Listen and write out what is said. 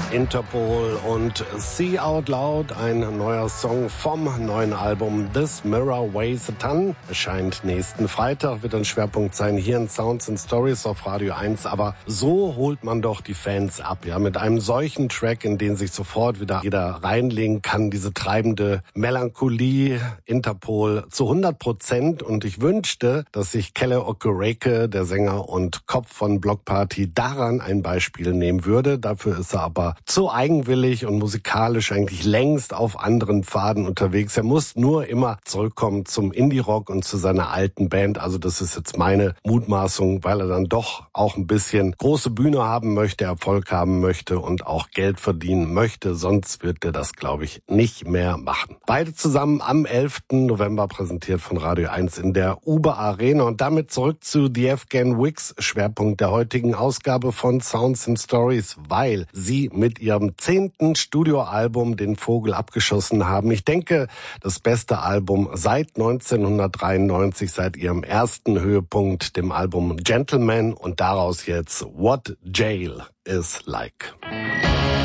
Interpol und See Out Loud, ein neuer Song vom neuen Album This Mirror Weighs a Ton. Erscheint nächsten Freitag, wird ein Schwerpunkt sein hier in Sounds and Stories auf Radio 1. Aber so holt man doch die Fans ab, ja, mit einem solchen Track, in den sich sofort wieder jeder reinlegen kann. Diese treibende Melancholie, Interpol zu 100%. Und ich wünschte, dass sich Kele Okereke, der Sänger und Kopf von Bloc Party, daran ein Beispiel nehmen würde. Dafür ist er aber zu eigenwillig und musikalisch eigentlich längst auf anderen Pfaden unterwegs. Er muss nur immer zurückkommen zum Indie-Rock und zu seiner alten Band. Also das ist jetzt meine Mutmaßung, weil er dann doch auch ein bisschen große Bühne haben möchte, Erfolg haben möchte und auch Geld verdienen möchte. Sonst wird er das, glaube ich, nicht mehr machen. Beide zusammen am 11. November präsentiert von Radio 1 in der Uber Arena. Und damit zurück zu The Afghan Wigs, Schwerpunkt der heutigen Ausgabe von Sounds and Stories, weil sie mit ihrem 10. Studioalbum den Vogel abgeschossen haben. Ich denke, das beste Album seit 1993, seit ihrem ersten Höhepunkt, dem Album Gentleman, und daraus jetzt What Jail is Like.